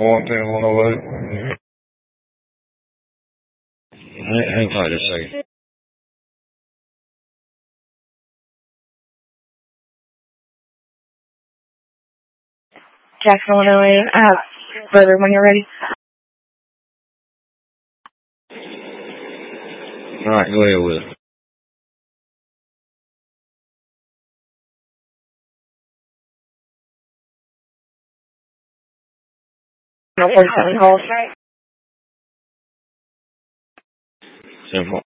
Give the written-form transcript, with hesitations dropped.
One thing I want to know. Hang tight a second. Jackson, Illinois. I have further when you're ready. All right, go ahead with it. No, 47 calls. Simple.